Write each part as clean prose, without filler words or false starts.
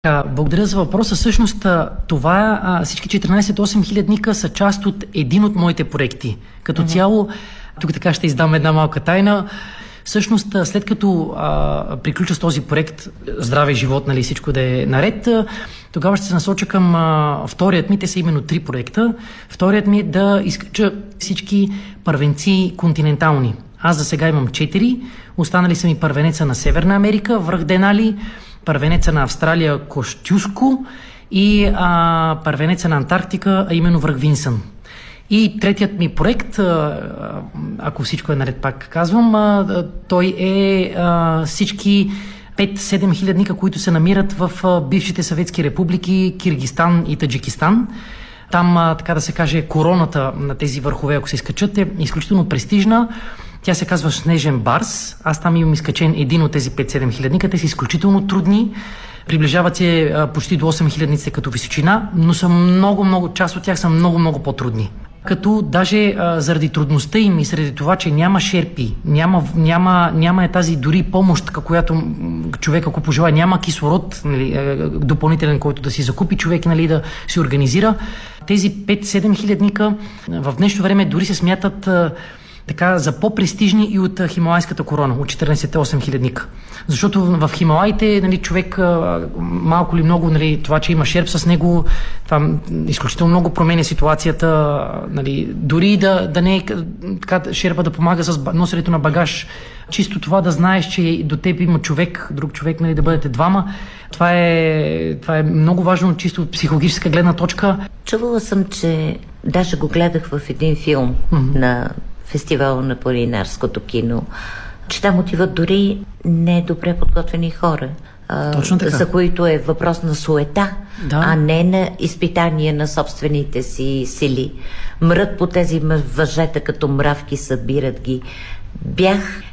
Благодаря за въпроса. Всъщност всички 14-8 хилядника са част от един от моите проекти. Като цяло, тук така ще издам една малка тайна. Всъщност, след като приключа с този проект здраве и живот, нали, всичко да е наред, тогава ще се насоча към вторият ми. Те са именно 3 проекта. Вторият ми е да изключа всички първенци континентални. Аз за сега имам 4. Останали са ми първенеца на Северна Америка, връх Денали, първенеца на Австралия Костюско и първенеца на Антарктика, а именно връх Винсън. И третият ми проект, ако всичко е наред, пак казвам, той е всички 5-7 хилядника, които се намират в бившите съветски републики Киргизстан и Таджикистан. Там, така да се каже, короната на тези върхове, ако се изкачат, е изключително престижна. Тя се казва Снежен барс. Аз там имам изкачен един от тези 5-7 хилядника. Те са изключително трудни. Приближават се почти до 8 хилядниците като височина, но са много, част от тях са много по-трудни. Като даже заради трудността им и заради това, че няма шерпи, няма тази дори помощ, която човек, ако пожелая, няма кислород, нали, допълнителен, който да си закупи човек, нали, да си организира. Тези 5-7 хилядника в днешно време дори се смятат така за по-престижни и от Хималайската корона, от 14-8 хилядника. Защото в Хималаите, нали, човек малко или много, нали, това, че има шерп с него, това изключително много променя ситуацията. Нали, дори да не е така, шерпа да помага с носенето на багаж, чисто това да знаеш, че до теб има човек, друг човек, нали, да бъдете двама. Това е много важно, чисто от психологическа гледна точка. Чувала съм, че даже го гледах в един филм на фестивал на планинарското кино, че там отиват дори недобре подготвени хора, за които е въпрос на суета, а не на изпитание на собствените си сили. Мрът по тези въжета като мравки, събират ги. Бях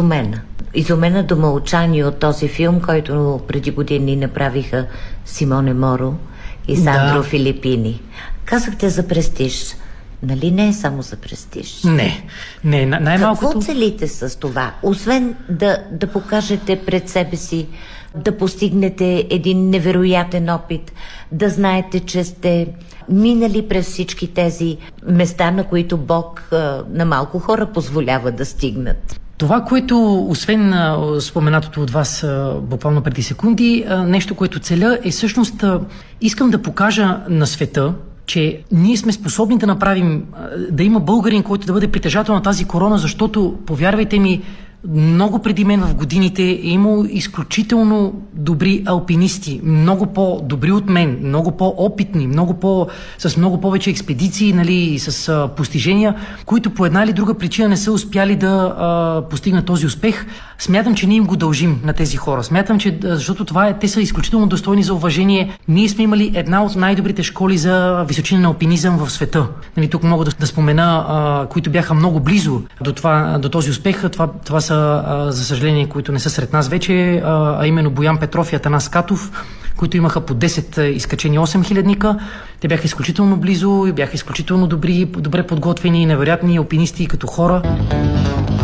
изумена до мълчание от този филм, който преди години направиха Симоне Моро и Сандро Филипини. Казахте за престиж. Нали не е само за престиж? Не, най-малкото... Какво целите с това? Освен да покажете пред себе си, да постигнете един невероятен опит, да знаете, че сте минали през всички тези места, на които Бог на малко хора позволява да стигнат. Това, което, освен споменатото от вас буквално преди секунди, нещо, което целя е всъщност искам да покажа на света, че ние сме способни да направим, да има българин, който да бъде притежател на тази корона, защото, повярвайте ми, много преди мен в годините е имало изключително добри алпинисти, много по-добри от мен, много по-опитни, с много повече експедиции, нали, с постижения, които по една или друга причина не са успяли да постигнат този успех. Смятам, че ние им го дължим на тези хора. Смятам, че защото те са изключително достойни за уважение. Ние сме имали една от най-добрите школи за височинен алпинизъм в света. Нали, тук мога да спомена, които бяха много близо до този успех. Това са, за съжаление, които не са сред нас вече, а именно Боян Петров и Атанас Катов, които имаха по 10 изкачени 8 хилядника. Те бяха изключително близо и бяха изключително добре подготвени, невероятни алпинисти като хора.